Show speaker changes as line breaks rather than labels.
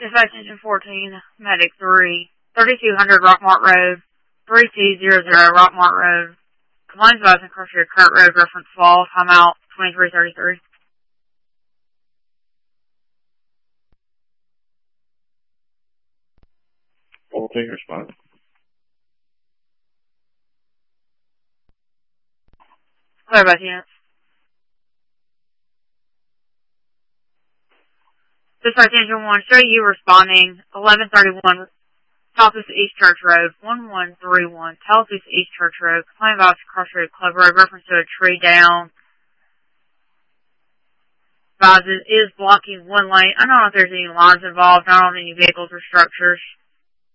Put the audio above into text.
Dispatch Engine 14, Medic 3, 3200 Rockmart Road, 3200 Rockmart Road. Complaints about incarcerated Kurt Road, reference fall, timeout 2333.
14 response.
Clear by units. Dispatch Engine 1, show you responding, 1131 Southeast East Church Road, 1131 Southeast East Church Road. Complaint about incarcerated Club Road, reference to a tree down. Advises is blocking one lane. I don't know if there's any lines involved. I don't know any vehicles or structures.